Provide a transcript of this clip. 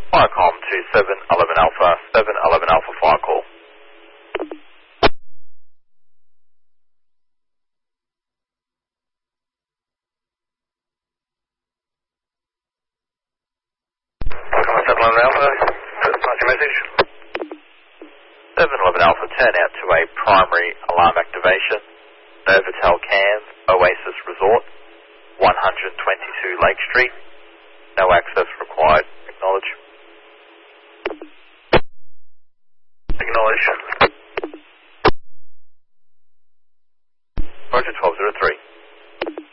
Firecom to 711 Alpha, 711 Alpha fire call. Firecom 711 Alpha, pass your message. 711 Alpha, turn out to a primary alarm activation. Novotel Cairns, Oasis Resort, 122 Lake Street. No access required.